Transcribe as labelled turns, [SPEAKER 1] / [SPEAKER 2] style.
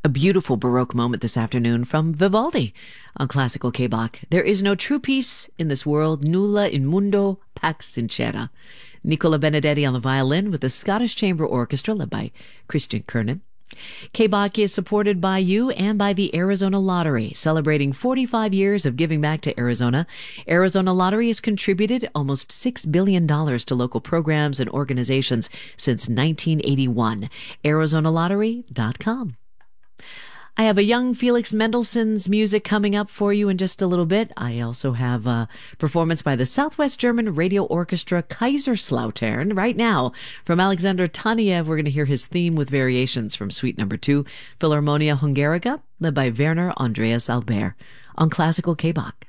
[SPEAKER 1] A beautiful Baroque moment this afternoon from Vivaldi on Classical K-Bach. There is no true peace in this world, nulla in mundo pax sincera. Nicola Benedetti on the violin with the Scottish Chamber Orchestra led by Christian Kernan. K-Bach is supported by you and by the Arizona Lottery, celebrating 45 years of giving back to Arizona. Arizona Lottery has contributed almost $6 billion to local programs and organizations since 1981. ArizonaLottery.com. I have a young Felix Mendelssohn's music coming up for you in just a little bit. I also have a performance by the Southwest German Radio Orchestra Kaiserslautern. Right now, from Alexander Taneyev, we're going to hear his theme with variations from Suite Number 2, Philharmonia Hungarica, led by Werner Andreas Albert, on Classical K-Bach.